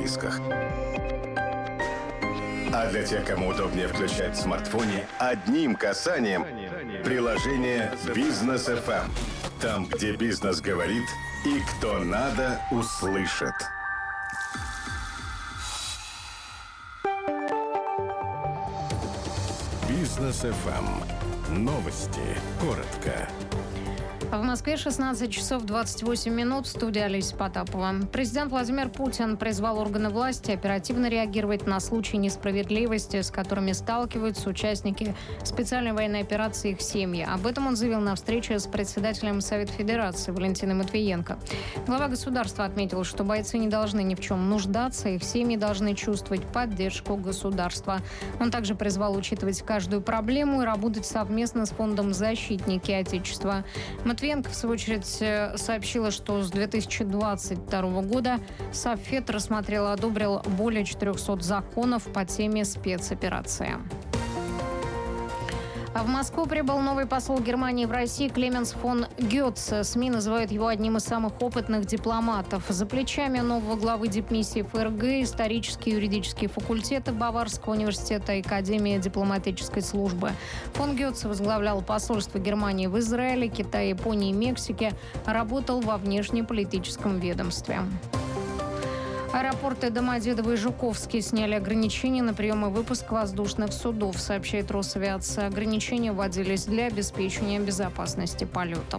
подписках. А для тех, кому удобнее включать в смартфоне, одним касанием приложение «Бизнес FM». Там, где бизнес говорит и кто надо, услышит. «Бизнес FM». Новости. Коротко. В Москве 16 часов 28 минут. В студии Олеся Потапова. Президент Владимир Путин призвал органы власти оперативно реагировать на случаи несправедливости, с которыми сталкиваются участники специальной военной операции и их семьи. Об этом он заявил на встрече с председателем Совета Федерации Валентиной Матвиенко. Глава государства отметил, что бойцы не должны ни в чем нуждаться, их семьи должны чувствовать поддержку государства. Он также призвал учитывать каждую проблему и работать совместно с фондом «Защитники Отечества». Матвиенко, в свою очередь, сообщила, что с 2022 года Совфед рассмотрел и одобрил более 400 законов по теме спецоперации. А в Москву прибыл новый посол Германии в России Клеменс фон Гетце. СМИ называют его одним из самых опытных дипломатов. За плечами нового главы дипмиссии ФРГ исторические и юридические факультеты Баварского университета и Академии дипломатической службы. Фон Гетце возглавлял посольство Германии в Израиле, Китае, Японии и Мексике. Работал во внешнеполитическом ведомстве. Аэропорты Домодедово и Жуковский сняли ограничения на прием и выпуск воздушных судов, сообщает Росавиация. Ограничения вводились для обеспечения безопасности полетов.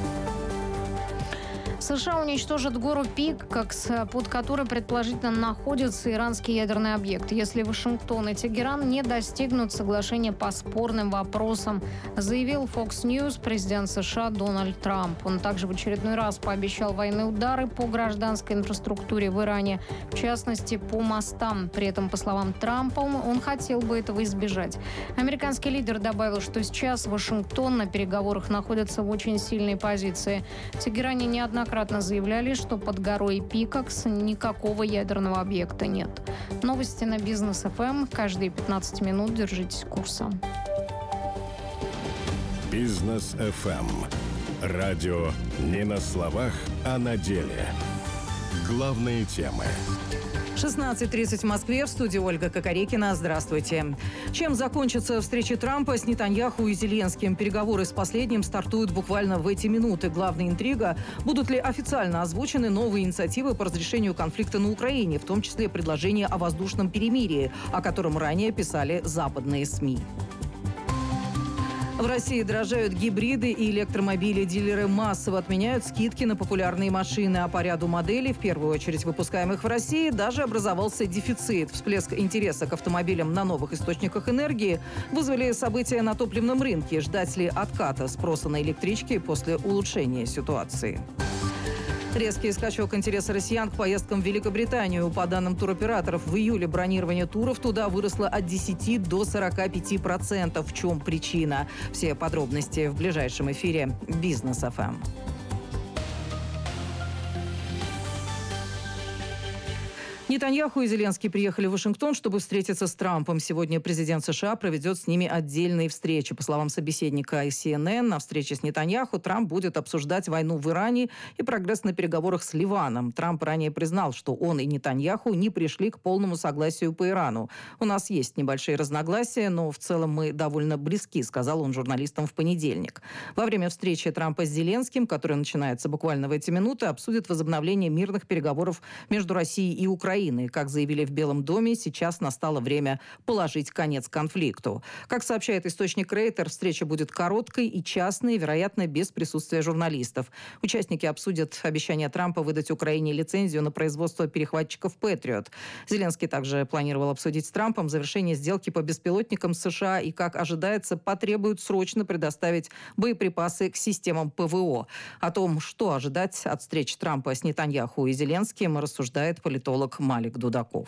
США уничтожат гору Пикакс, под которой предположительно находится иранский ядерный объект, если Вашингтон и Тегеран не достигнут соглашения по спорным вопросам, заявил Fox News президент США Дональд Трамп. Он также в очередной раз пообещал военные удары по гражданской инфраструктуре в Иране, в частности, по мостам. При этом, по словам Трампа, он хотел бы этого избежать. Американский лидер добавил, что сейчас Вашингтон на переговорах находится в очень сильной позиции. В Тегеране неоднократно заявляли, что под горой Пикакс никакого ядерного объекта нет. Новости на Бизнес ФМ. Каждые 15 минут держитесь курса. Бизнес FM. Радио не на словах, а на деле. Главные темы. 16:30 в Москве. В студии Ольга Кокорекина. Здравствуйте. Чем закончится встреча Трампа с Нетаньяху и Зеленским? Переговоры с последним стартуют буквально в эти минуты. Главная интрига – будут ли официально озвучены новые инициативы по разрешению конфликта на Украине, в том числе предложение о воздушном перемирии, о котором ранее писали западные СМИ. В России дорожают гибриды и электромобили. Дилеры массово отменяют скидки на популярные машины. А по ряду моделей, в первую очередь выпускаемых в России, даже образовался дефицит. Всплеск интереса к автомобилям на новых источниках энергии вызвали события на топливном рынке. Ждать ли отката спроса на электрички после улучшения ситуации? Резкий скачок интереса россиян к поездкам в Великобританию. По данным туроператоров, в июле бронирование туров туда выросло от 10 до 45%. В чем причина? Все подробности в ближайшем эфире «Бизнес ФМ». Нетаньяху и Зеленский приехали в Вашингтон, чтобы встретиться с Трампом. Сегодня президент США проведет с ними отдельные встречи. По словам собеседника из CNN, на встрече с Нетаньяху Трамп будет обсуждать войну в Иране и прогресс на переговорах с Ливаном. Трамп ранее признал, что он и Нетаньяху не пришли к полному согласию по Ирану. «У нас есть небольшие разногласия, но в целом мы довольно близки», сказал он журналистам в понедельник. Во время встречи Трампа с Зеленским, которая начинается буквально в эти минуты, обсудят возобновление мирных переговоров между Россией и Украиной. Как заявили в Белом доме, сейчас настало время положить конец конфликту. Как сообщает источник Рейтер, встреча будет короткой и частной, вероятно, без присутствия журналистов. Участники обсудят обещание Трампа выдать Украине лицензию на производство перехватчиков «Патриот». Зеленский также планировал обсудить с Трампом завершение сделки по беспилотникам США и, как ожидается, потребует срочно предоставить боеприпасы к системам ПВО. О том, что ожидать от встречи Трампа с Нетаньяху и Зеленским, рассуждает политолог Малик Дудаков.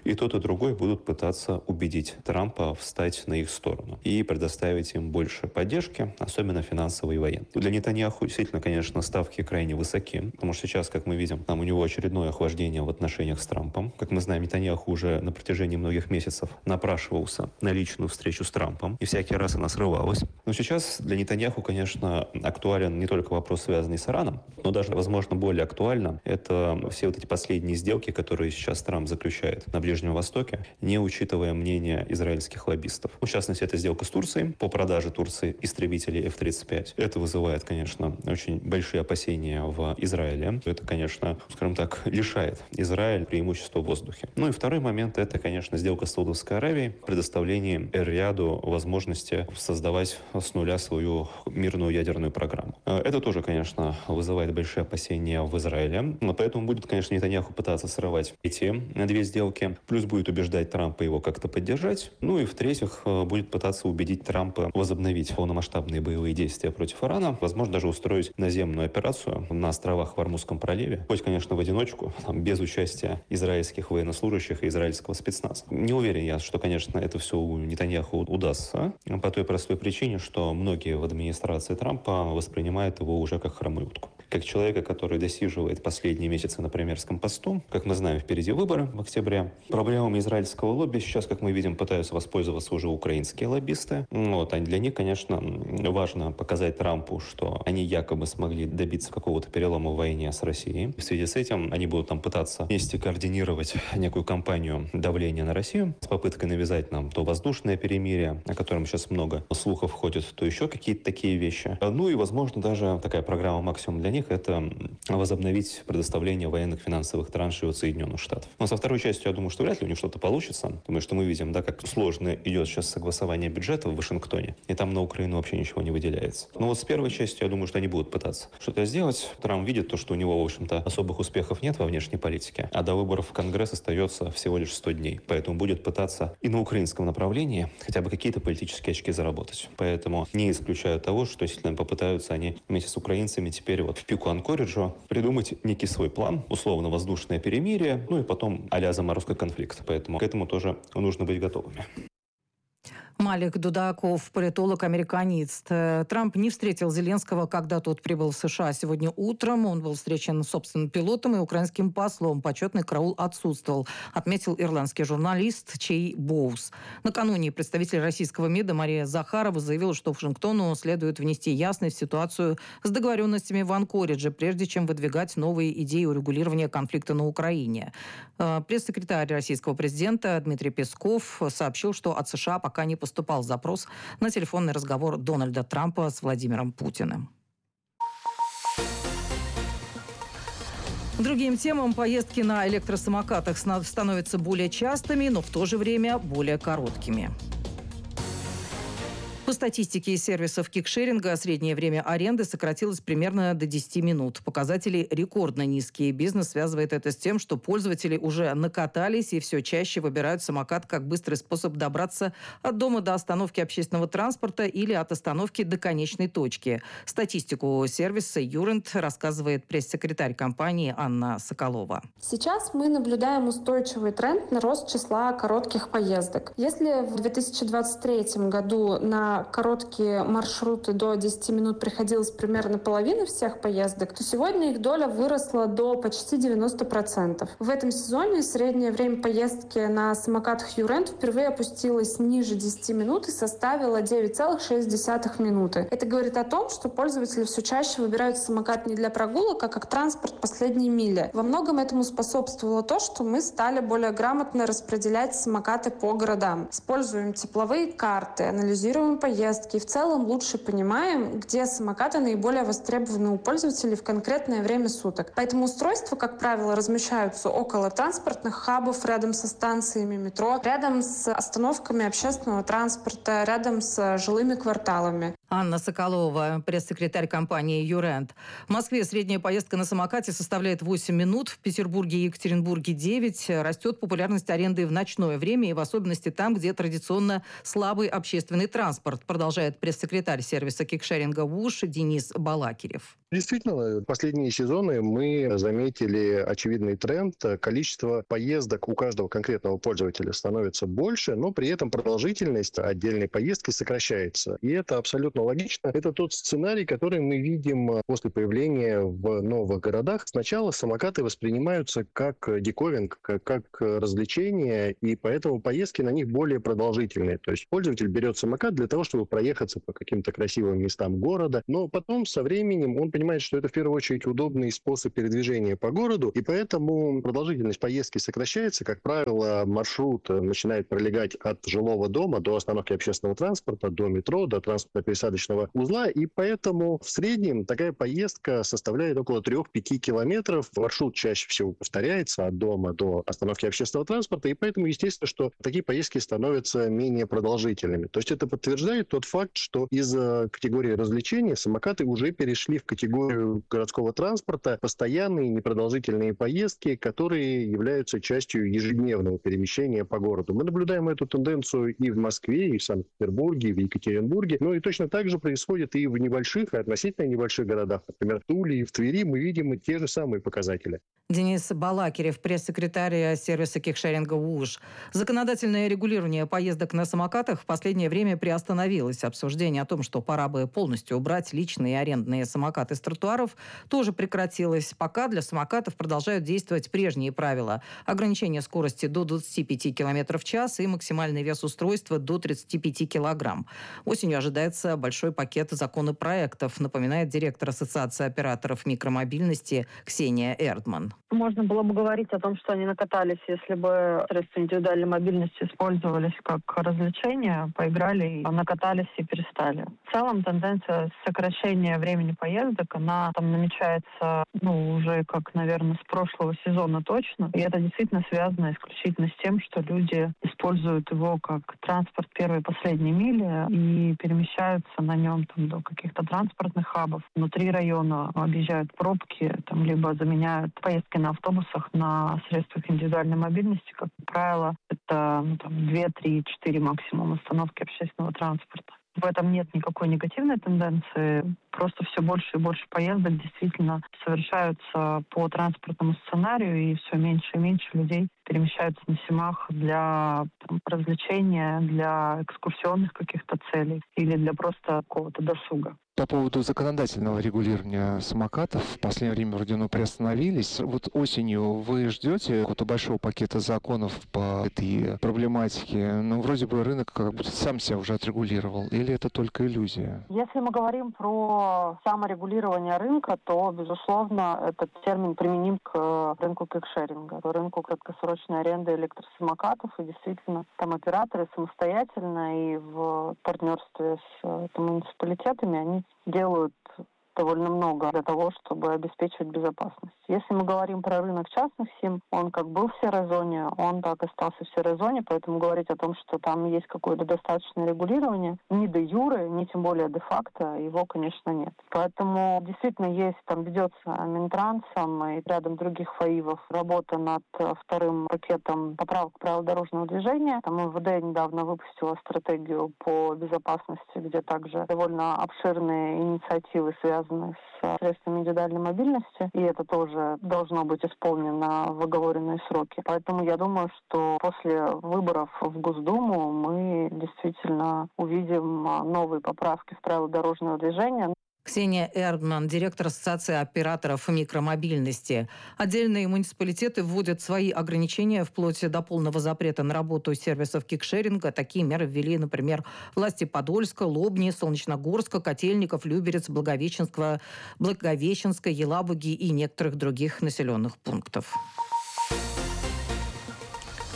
и тот, и другой будут пытаться убедить Трампа встать на их сторону и предоставить им больше поддержки, особенно финансовой и военной. Для Нетаньяху действительно, конечно, ставки крайне высоки, потому что сейчас, как мы видим, там у него очередное охлаждение в отношениях с Трампом. Как мы знаем, Нетаньяху уже на протяжении многих месяцев напрашивался на личную встречу с Трампом, и всякий раз она срывалась. Но сейчас для Нетаньяху, конечно, актуален не только вопрос, связанный с Ираном, но даже, возможно, более актуально это все вот эти последние сделки, которые сейчас Трамп заключает на Ближнем Востоке, не учитывая мнение израильских лоббистов. В частности, это сделка с Турцией по продаже Турции истребителей F-35. Это вызывает, конечно, очень большие опасения в Израиле. Это, конечно, скажем так, лишает Израиль преимущества в воздухе. Ну и второй момент — это, конечно, сделка с Саудовской Аравией, предоставление Эр-Рияду возможности создавать с нуля свою мирную ядерную программу. Это тоже, конечно, вызывает большие опасения в Израиле. Но поэтому будет, конечно, Нетаньяху пытаться срывать эти две сделки. Плюс будет убеждать Трампа его как-то поддержать. Ну и в-третьих, будет пытаться убедить Трампа возобновить полномасштабные боевые действия против Ирана. Возможно, даже устроить наземную операцию на островах в Ормузском проливе. Хоть, конечно, в одиночку, без участия израильских военнослужащих и израильского спецназа. Не уверен я, что, конечно, это все у Нетаньяху удастся. По той простой причине, что многие в администрации Трампа воспринимают его уже как хромую утку. Как человека, который досиживает последние месяцы на премьерском посту. Как мы знаем, впереди выборы в октябре. Проблемами израильского лобби сейчас, как мы видим, пытаются воспользоваться уже украинские лоббисты. Вот. А для них, конечно, важно показать Трампу, что они якобы смогли добиться какого-то перелома в войне с Россией. В связи с этим они будут там пытаться вместе координировать некую кампанию давления на Россию с попыткой навязать нам то воздушное перемирие, о котором сейчас много слухов ходит, то еще какие-то такие вещи. Ну и, возможно, даже такая программа максимум для них — это возобновить предоставление военных финансовых траншей от Соединенных Штатов. Но со второй частью, я думаю, что вряд ли у них что-то получится, потому что мы видим, да, как сложно идет сейчас согласование бюджета в Вашингтоне, и там на Украину вообще ничего не выделяется. Но вот с первой частью, я думаю, что они будут пытаться что-то сделать. Трамп видит то, что у него, в общем-то, особых успехов нет во внешней политике, а до выборов в Конгресс остается всего лишь 100 дней. Поэтому будет пытаться и на украинском направлении хотя бы какие-то политические очки заработать. Поэтому не исключаю того, что действительно попытаются они вместе с украинцами теперь вот в пику Анкориджа придумать некий свой план, условно воздушное перемирие, ну и потом а-ля заморозка конфликта. Поэтому к этому тоже нужно быть готовыми. Малик Дудаков, политолог-американист. Трамп не встретил Зеленского, когда тот прибыл в США сегодня утром. Он был встречен собственным пилотом и украинским послом. Почетный караул отсутствовал, отметил ирландский журналист Чей Боус. Накануне представитель российского МИДа Мария Захарова заявила, что Вашингтону следует внести ясность в ситуацию с договоренностями в Анкоридже, прежде чем выдвигать новые идеи урегулирования конфликта на Украине. Пресс-секретарь российского президента Дмитрий Песков сообщил, что от США пока не поступал запрос на телефонный разговор Дональда Трампа с Владимиром Путиным. Другим темам поездки на электросамокатах становятся более частыми, но в то же время более короткими. По статистике сервисов кикшеринга среднее время аренды сократилось примерно до 10 минут. Показатели рекордно низкие. Бизнес связывает это с тем, что пользователи уже накатались и все чаще выбирают самокат как быстрый способ добраться от дома до остановки общественного транспорта или от остановки до конечной точки. Статистику сервиса Юрент рассказывает пресс-секретарь компании Анна Соколова. Сейчас мы наблюдаем устойчивый тренд на рост числа коротких поездок. Если в 2023 году на короткие маршруты до 10 минут приходилось примерно половина всех поездок, то сегодня их доля выросла до почти 90%. В этом сезоне среднее время поездки на самокатах Юрент впервые опустилось ниже 10 минут и составило 9,6 минуты. Это говорит о том, что пользователи все чаще выбирают самокат не для прогулок, а как транспорт последней мили. Во многом этому способствовало то, что мы стали более грамотно распределять самокаты по городам. Используем тепловые карты, анализируем поездки и в целом лучше понимаем, где самокаты наиболее востребованы у пользователей в конкретное время суток. Поэтому устройства, как правило, размещаются около транспортных хабов, рядом со станциями метро, рядом с остановками общественного транспорта, рядом с жилыми кварталами. Анна Соколова, пресс-секретарь компании «Юрент». В Москве средняя поездка на самокате составляет 8 минут, в Петербурге и Екатеринбурге 9. Растет популярность аренды в ночное время и в особенности там, где традиционно слабый общественный транспорт. эксперт, продолжает пресс-секретарь сервиса кикшеринга ВУШ Денис Балакирев. Действительно, в последние сезоны мы заметили очевидный тренд. Количество поездок у каждого конкретного пользователя становится больше, но при этом продолжительность отдельной поездки сокращается. И это абсолютно логично. Это тот сценарий, который мы видим после появления в новых городах. Сначала самокаты воспринимаются как диковинг, как развлечение, и поэтому поездки на них более продолжительные. То есть пользователь берет самокат для того, чтобы проехаться по каким-то красивым местам города, но потом со временем он понимает, что это в первую очередь удобный способ передвижения по городу, и поэтому продолжительность поездки сокращается. Как правило, маршрут начинает пролегать от жилого дома до остановки общественного транспорта, до метро, до транспортно-пересадочного узла, и поэтому в среднем такая поездка составляет около 3-5 километров. Маршрут чаще всего повторяется от дома до остановки общественного транспорта, и поэтому, естественно, что такие поездки становятся менее продолжительными. То есть это подтверждает тот факт, что из категории развлечений самокаты уже перешли в категорию городского транспорта, постоянные непродолжительные поездки, которые являются частью ежедневного перемещения по городу. Мы наблюдаем эту тенденцию и в Москве, и в Санкт-Петербурге, и в Екатеринбурге, но и точно так же происходит и в небольших, и относительно небольших городах. Например, в Туле и в Твери мы видим те же самые показатели. Денис Балакирев, пресс-секретарь сервиса кикшеринга ВУШ. Законодательное регулирование поездок на самокатах в последнее время приостановилось. Обсуждение о том, что пора бы полностью убрать личные и арендные самокаты с тротуаров, тоже прекратилось. Пока для самокатов продолжают действовать прежние правила. Ограничение скорости до 25 км в час и максимальный вес устройства до 35 кг. Осенью ожидается большой пакет законопроектов, напоминает директор Ассоциации операторов микромобильности Ксения Эрдман. Можно было бы говорить о том, что они накатались, если бы средства индивидуальной мобильности использовались как развлечение, поиграли, накатались и перестали. В целом тенденция сокращения времени поездок, она там намечается, уже как, наверное, с прошлого сезона точно. И это действительно связано исключительно с тем, что люди используют его как транспорт первой и последней мили и перемещаются на нем до каких-то транспортных хабов. Внутри района объезжают пробки, либо заменяют поездки на автобусах на средствах индивидуальной мобильности. Как правило, это 2, 3, 4 максимум остановки общественного транспорта. В этом нет никакой негативной тенденции. Просто все больше и больше поездок действительно совершаются по транспортному сценарию, и все меньше и меньше людей перемещаются на СИМах для развлечения, для экскурсионных каких-то целей или для просто какого-то досуга. По поводу законодательного регулирования самокатов, в последнее время вроде приостановились. Вот осенью вы ждете какого-то большого пакета законов по этой проблематике? Вроде бы рынок как будто сам себя уже отрегулировал. Или это только иллюзия? Если мы говорим про саморегулирование рынка, то, безусловно, этот термин применим к рынку кикшеринга, рынку краткосрочной аренды электросамокатов. И действительно, там операторы самостоятельно и в партнерстве с муниципалитетами, они делают довольно много для того, чтобы обеспечивать безопасность. Если мы говорим про рынок частных СИМ, он как был в серой зоне, он так и остался в серой зоне, поэтому говорить о том, что там есть какое-то достаточное регулирование, ни де юре, ни тем более де факто, его, конечно, нет. Поэтому действительно ведется Минтрансом и рядом других ФАИВов работа над вторым пакетом поправок правил дорожного движения. Там МВД недавно выпустила стратегию по безопасности, где также довольно обширные инициативы связаны с средствами индивидуальной мобильности, и это тоже должно быть исполнено в оговоренные сроки. Поэтому я думаю, что после выборов в Госдуму мы действительно увидим новые поправки в правила дорожного движения. Ксения Эрдман, директор Ассоциации операторов микромобильности. Отдельные муниципалитеты вводят свои ограничения вплоть до полного запрета на работу сервисов кикшеринга. Такие меры ввели, например, власти Подольска, Лобни, Солнечногорска, Котельников, Люберец, Благовещенска, Елабуги и некоторых других населенных пунктов.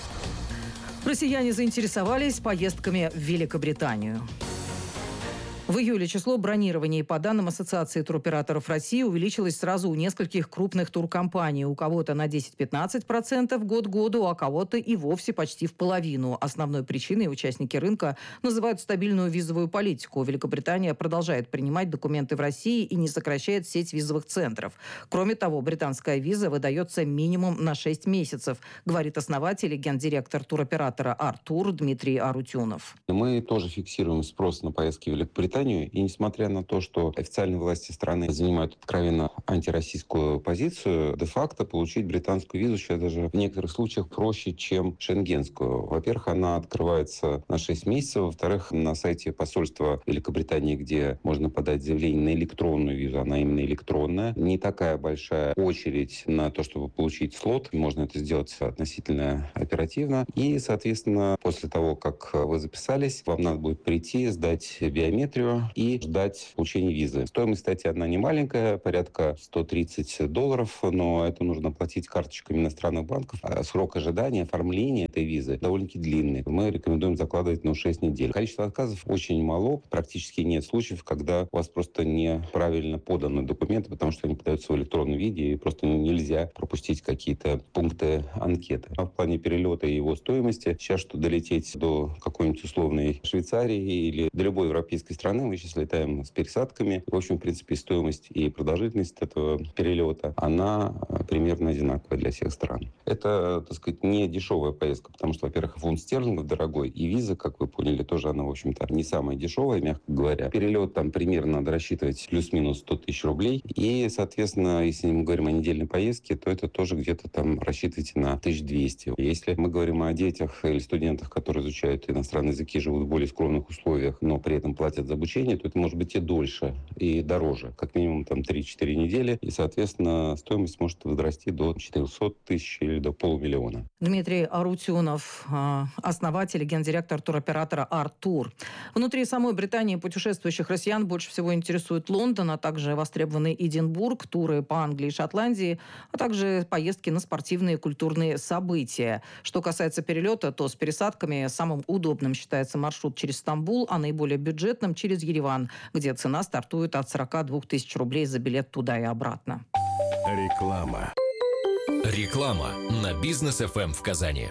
Россияне заинтересовались поездками в Великобританию. В июле число бронирований по данным Ассоциации туроператоров России увеличилось сразу у нескольких крупных туркомпаний. У кого-то на 10-15% год к году, а кого-то и вовсе почти в половину. Основной причиной участники рынка называют стабильную визовую политику. Великобритания продолжает принимать документы в России и не сокращает сеть визовых центров. Кроме того, британская виза выдается минимум на 6 месяцев, говорит основатель и гендиректор туроператора «Артур» Дмитрий Арутюнов. Мы тоже фиксируем спрос на поездки в Великобританию. И несмотря на то, что официальные власти страны занимают откровенно антироссийскую позицию, де-факто получить британскую визу сейчас даже в некоторых случаях проще, чем шенгенскую. Во-первых, она открывается на 6 месяцев. Во-вторых, на сайте посольства Великобритании, где можно подать заявление на электронную визу, она именно электронная. Не такая большая очередь на то, чтобы получить слот. Можно это сделать относительно оперативно. И, соответственно, после того, как вы записались, вам надо будет прийти, сдать биометрию и ждать получения визы. Стоимость, кстати, она не маленькая, порядка $130, но это нужно платить карточками иностранных банков. А срок ожидания, оформления этой визы довольно-таки длинный. Мы рекомендуем закладывать на 6 недель. Количество отказов очень мало, практически нет случаев, когда у вас просто неправильно поданы документы, потому что они подаются в электронном виде, и просто нельзя пропустить какие-то пункты анкеты. А в плане перелета и его стоимости, сейчас, что долететь до какой-нибудь условной Швейцарии или до любой европейской страны, мы сейчас летаем с пересадками. В общем, в принципе, стоимость и продолжительность этого перелета, она примерно одинаковая для всех стран. Это, так сказать, не дешевая поездка, потому что, во-первых, фунт стерлингов дорогой, и виза, как вы поняли, тоже она, в общем-то, не самая дешевая, мягко говоря. Перелет там примерно надо рассчитывать плюс-минус 100 тысяч рублей. И, соответственно, если мы говорим о недельной поездке, то это тоже где-то там рассчитывайте на 1200. Если мы говорим о детях или студентах, которые изучают иностранные языки, живут в более скромных условиях, но при этом платят за обучение, то это может быть и дольше, и дороже. Как минимум там 3-4 недели. И, соответственно, стоимость может возрасти до 400 тысяч или до $500 000. Дмитрий Арутюнов, основатель и гендиректор туроператора «Артур». Внутри самой Британии путешествующих россиян больше всего интересует Лондон, а также востребованный Эдинбург, туры по Англии и Шотландии, а также поездки на спортивные и культурные события. Что касается перелета, то с пересадками самым удобным считается маршрут через Стамбул, а наиболее бюджетным через Ереван, где цена стартует от 42 тысяч рублей за билет туда и обратно. Реклама. Реклама на Бизнес FM в Казани.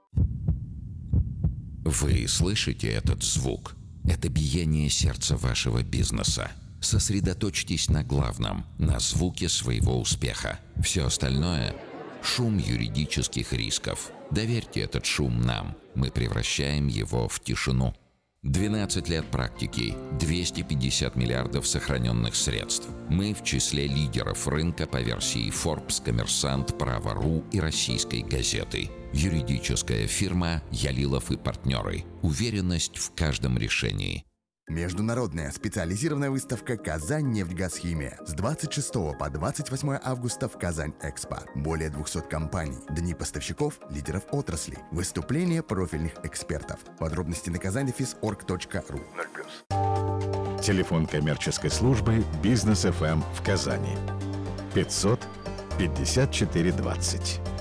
Вы слышите этот звук? Это биение сердца вашего бизнеса. Сосредоточьтесь на главном, на звуке своего успеха. Все остальное – шум юридических рисков. Доверьте этот шум нам. Мы превращаем его в тишину. 12 лет практики, 250 миллиардов сохраненных средств. Мы в числе лидеров рынка по версии Forbes, Коммерсант, Право.ру и Российской газеты. Юридическая фирма «Ялилов и партнеры». Уверенность в каждом решении. Международная специализированная выставка «Казань-Нефтьгазхимия» с 26 по 28 августа в Казань-Экспо. Более 200 компаний, дни поставщиков, лидеров отрасли, выступления профильных экспертов. Подробности на казань-дефис.орг.ру. Телефон коммерческой службы «Бизнес FM» в Казани. 500 54 20.